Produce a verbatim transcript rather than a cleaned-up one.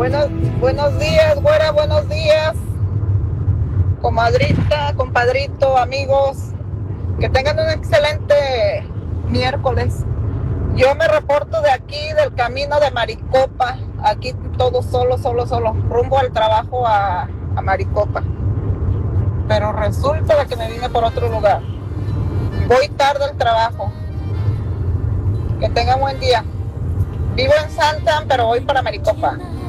Buenos, buenos días, güera, buenos días. Comadrita, compadrito, amigos. Que tengan un excelente miércoles. Yo me reporto de aquí, del camino de Maricopa. Aquí todo solo, solo, solo. Rumbo al trabajo a, a Maricopa. Pero resulta de que me vine por otro lugar. Voy tarde al trabajo. Que tengan buen día. Vivo en Santa, pero voy para Maricopa.